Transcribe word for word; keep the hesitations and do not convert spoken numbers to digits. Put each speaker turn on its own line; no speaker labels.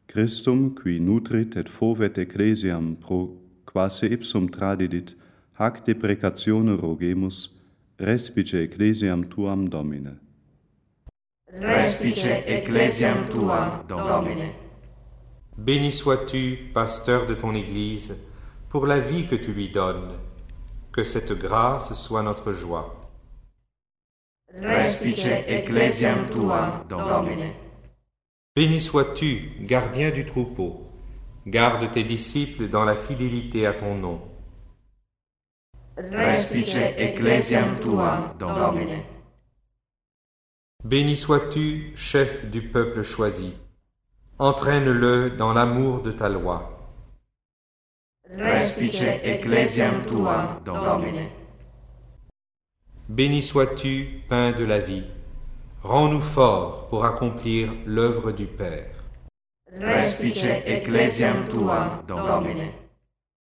Christum, qui nutrit et fovet ecclesiam pro quae ipsum tradidit, hac deprecatione rogemus, respice ecclesiam tuam Domine.
Respice ecclesiam tuam Domine.
Béni sois-tu, pasteur de ton Église, pour la vie que tu lui donnes. Que cette grâce soit notre joie.
Respice ecclesiam tuam Domine.
Béni sois-tu, gardien du troupeau. Garde tes disciples dans la fidélité à ton nom.
Respice ecclesiam tuam Domine.
Béni sois-tu, chef du peuple choisi. Entraîne-le dans l'amour de ta loi.
Respice ecclesiam tuam Domine.
Béni sois-tu, pain de la vie. Rends-nous forts pour accomplir l'œuvre du Père.
Respice ecclesiam tuam Domine.